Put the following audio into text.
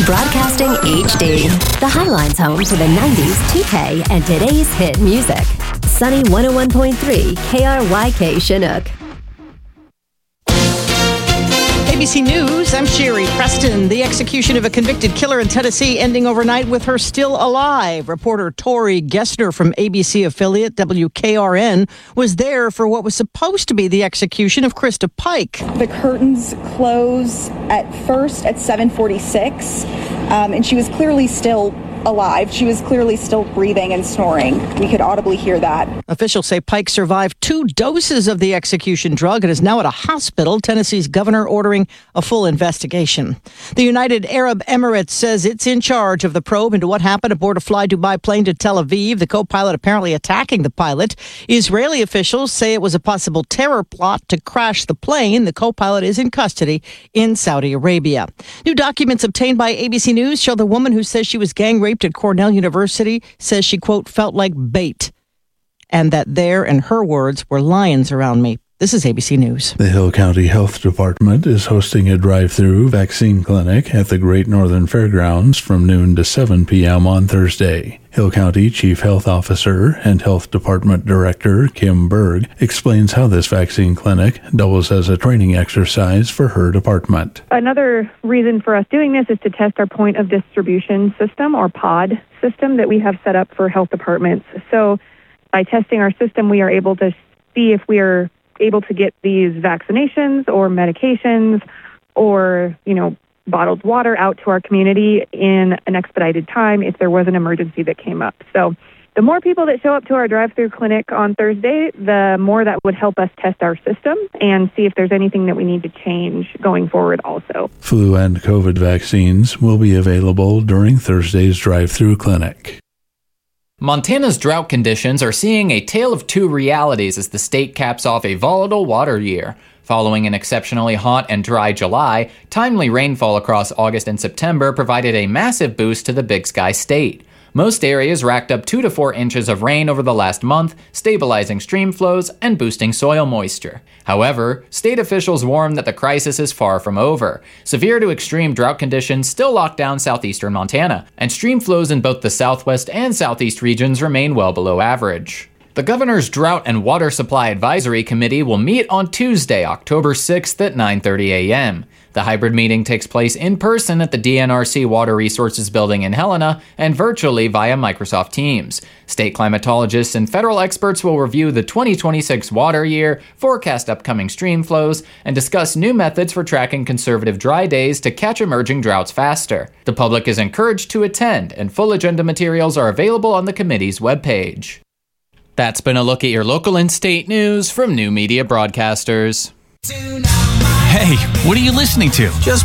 Broadcasting HD. The Highline's home for the 90s, 2K, and today's hit music. Sunny 101.3 KRYK Chinook. ABC News, I'm Sherry Preston. The execution of a convicted killer in Tennessee ending overnight with her still alive. Reporter Tori Gessner from ABC affiliate WKRN was there for what was supposed to be the execution of Krista Pike. The curtains close at first at 7:46, and she was clearly still alive. She was clearly still breathing and snoring. We could audibly hear that. Officials say Pike survived 2 doses of the execution drug and is now at a hospital. Tennessee's governor ordering a full investigation. The United Arab Emirates says it's in charge of the probe into what happened aboard a Fly Dubai plane to Tel Aviv, the co-pilot apparently attacking the pilot. Israeli officials say it was a possible terror plot to crash the plane. The co-pilot is in custody in Saudi Arabia. New documents obtained by ABC News show the woman who says she was gang raped at Cornell University says she, quote, felt like bait, and that there, in her words, were lions around me. This is ABC News. The Hill County Health Department is hosting a drive-through vaccine clinic at the Great Northern Fairgrounds from noon to 7 p.m. on Thursday. Hill County Chief Health Officer and Health Department Director Kim Berg explains how this vaccine clinic doubles as a training exercise for her department. Another reason for us doing this is to test our point of distribution system, or POD system, that we have set up for health departments. So by testing our system, we are able to see if we are able to get these vaccinations or medications or, bottled water out to our community in an expedited time if there was an emergency that came up. So the more people that show up to our drive-through clinic on Thursday, the more that would help us test our system and see if there's anything that we need to change going forward also. Flu and COVID vaccines will be available during Thursday's drive-through clinic. Montana's drought conditions are seeing a tale of 2 realities as the state caps off a volatile water year. Following an exceptionally hot and dry July, timely rainfall across August and September provided a massive boost to the Big Sky State. Most areas racked up 2 to 4 inches of rain over the last month, stabilizing stream flows and boosting soil moisture. However, state officials warn that the crisis is far from over. Severe to extreme drought conditions still lock down southeastern Montana, and stream flows in both the southwest and southeast regions remain well below average. The Governor's Drought and Water Supply Advisory Committee will meet on Tuesday, October 6th at 9:30 a.m. The hybrid meeting takes place in person at the DNRC Water Resources Building in Helena and virtually via Microsoft Teams. State climatologists and federal experts will review the 2026 water year, forecast upcoming stream flows, and discuss new methods for tracking conservative dry days to catch emerging droughts faster. The public is encouraged to attend, and full agenda materials are available on the committee's webpage. That's been a look at your local and state news from New Media Broadcasters. Hey, what are you listening to? Just